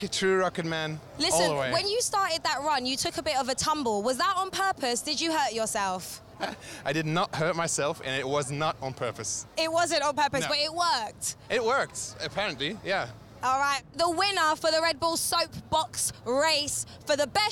True Rocket Man. All the Listen, way. when you started that run, you took a bit of a tumble. Was that on purpose? Did you hurt yourself? I did not hurt myself, and it was not on purpose. It wasn't on purpose, No. but it worked. It worked, apparently, yeah. All right, the winner for the Red Bull Soapbox race for the best